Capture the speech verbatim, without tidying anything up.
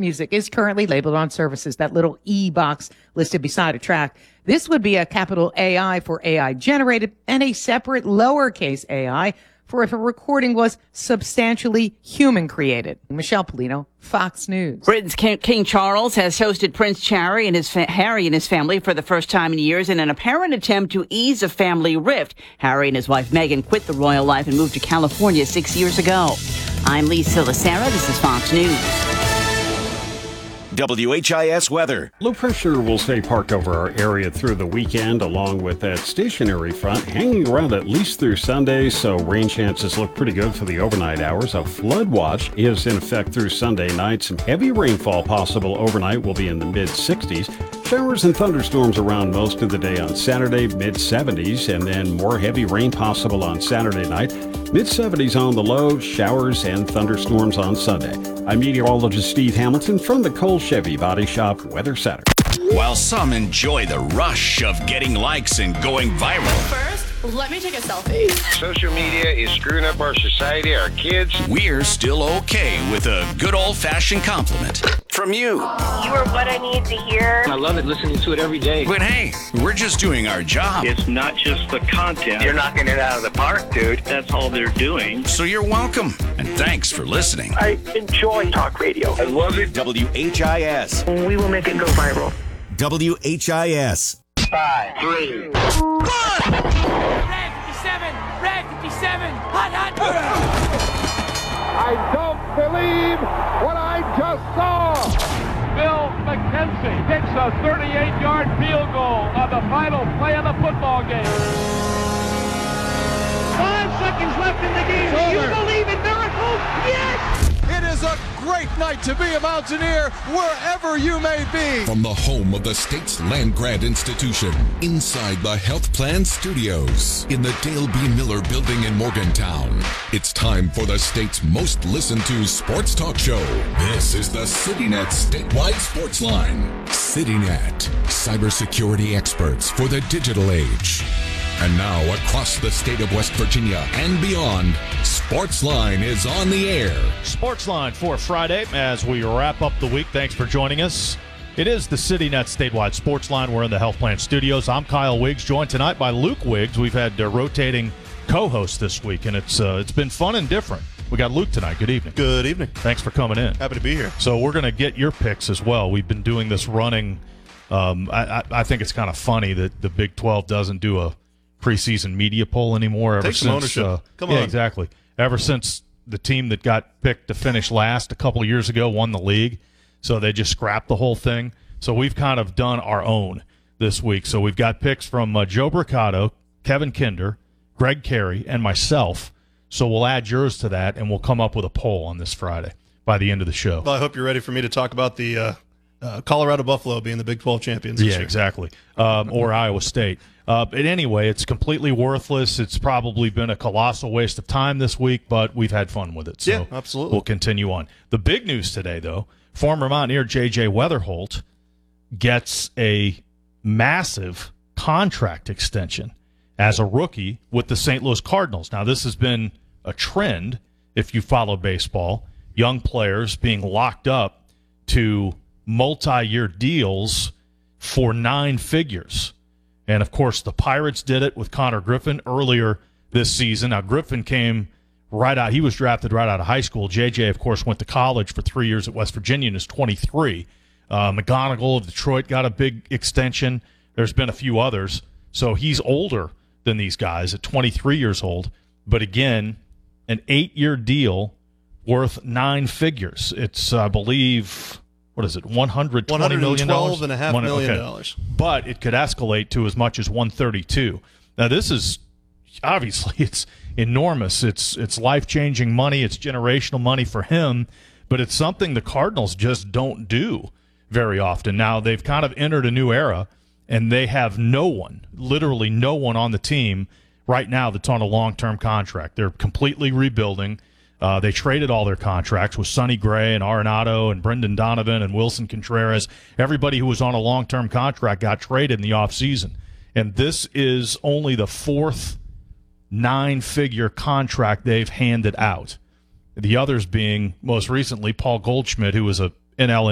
music is currently labeled on services, that little E box listed beside a track. This would be a capital A I for A I generated and a separate lowercase a I for if a recording was substantially human created. Michelle Polino, Fox News. Britain's King Charles has hosted Prince Harry and his fa- Harry and his family for the first time in years in an apparent attempt to ease a family rift. Harry and his wife Meghan quit the royal life and moved to California six years ago. I'm Lisa Lacera. This is Fox News. W H I S weather. Low pressure will stay parked over our area through the weekend, along with that stationary front hanging around at least through Sunday, so rain chances look pretty good for the overnight hours. A flood watch is in effect through Sunday night. Some heavy rainfall possible overnight will be in the mid sixties. Showers and thunderstorms around most of the day on Saturday, mid seventies, and then more heavy rain possible on Saturday night. mid seventies on the low, showers and thunderstorms on Sunday. I'm meteorologist Steve Hamilton from the Cole Chevy Body Shop Weather Center. While some enjoy the rush of getting likes and going viral, First, let me take a selfie. Social media is screwing up our society, our kids. we're still okay with a good old-fashioned compliment from you. You are what I need to hear. I love it, listening to it every day. But hey, we're just doing our job. It's not just the content. You're knocking it out of the park, dude. That's all they're doing. So you're welcome, and thanks for listening. I enjoy talk radio. I love it. W H I S. We will make it go viral. W H I S. Five, three. Red fifty-seven! Red fifty-seven! Hot, hot! I don't believe what I just saw! Bill McKenzie kicks a thirty-eight-yard field goal on the final play of the football game. Five seconds left in the game. Do you believe in miracles? Yes! It is a great night to be a Mountaineer wherever you may be. From the home of the state's land grant institution, inside the Health Plan Studios, in the Dale B. Miller Building in Morgantown, it's time for the state's most listened to sports talk show. This is the CityNet Statewide Sports Line. CityNet, cybersecurity experts for the digital age. And now, across the state of West Virginia and beyond, Sportsline is on the air. Sportsline for Friday as we wrap up the week. Thanks for joining us. It is the CityNet Statewide Sportsline. We're in the Health Plan Studios. I'm Kyle Wiggs, joined tonight by Luke Wiggs. We've had uh, rotating co-hosts this week, and it's uh, it's been fun and different. We got Luke tonight. Good evening. Good evening. Thanks for coming in. Happy to be here. So we're going to get your picks as well. We've been doing this running. Um, I, I, I think it's kind of funny that the Big twelve doesn't do a preseason media poll anymore. Ever Take some since, ownership. Uh, Come yeah, on. exactly. Ever since the team that got picked to finish last a couple of years ago won the league, so they just scrapped the whole thing. So we've kind of done our own this week. So we've got picks from uh, Joe Bricado, Kevin Kinder, Greg Carey, and myself. So we'll add yours to that, and we'll come up with a poll on this Friday by the end of the show. Well, I hope you're ready for me to talk about the uh, uh, Colorado Buffalo being the Big twelve champions this Yeah, year. exactly. Um, or Iowa State. Uh, but anyway, it's completely worthless. It's probably been a colossal waste of time this week, but we've had fun with it. So Yeah, absolutely. We'll continue on. The big news today, though, former Mountaineer J J Weatherholt gets a massive contract extension as a rookie with the Saint Louis Cardinals. Now, this has been a trend, if you follow baseball, young players being locked up to multi-year deals for nine figures. And, of course, the Pirates did it with Connor Griffin earlier this season. Now, Griffin came right out. He was drafted right out of high school. J J, of course, went to college for three years at West Virginia and is twenty-three. Uh, McGonigal of Detroit got a big extension. There's been a few others. So he's older than these guys at twenty-three years old. But, again, an eight-year deal worth nine figures. It's, I believe... What is it, one hundred twenty million dollars? one hundred twelve point five One- million okay. dollars. But it could escalate to as much as one hundred thirty-two. Now, this is obviously it's enormous. It's it's life-changing money. It's generational money for him, but it's something the Cardinals just don't do very often. Now, they've kind of entered a new era, and they have no one, literally no one on the team right now that's on a long-term contract. They're completely rebuilding. Uh, they traded all their contracts with Sonny Gray and Arenado and Brendan Donovan and Wilson Contreras. Everybody who was on a long-term contract got traded in the offseason. And this is only the fourth nine-figure contract they've handed out. The others being, most recently, Paul Goldschmidt, who was a N L